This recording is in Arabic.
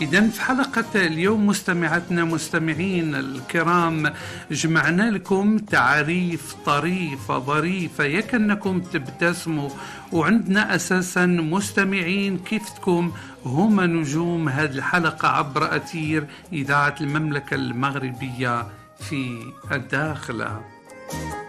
إذن في حلقة اليوم مستمعاتنا مستمعين الكرام جمعنا لكم تعريف طريفة ظريفة يكنكم تبتسموا، وعندنا أساسا مستمعين كيفتكم هم نجوم هذه الحلقة عبر أثير إذاعة المملكة المغربية في الداخلة.